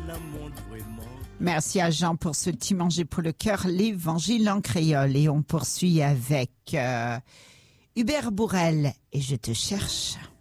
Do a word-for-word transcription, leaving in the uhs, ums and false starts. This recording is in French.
Merci à Jean pour ce petit manger pour le cœur, l'évangile en créole. Et on poursuit avec euh, Hubert Bourrel et Je te cherche.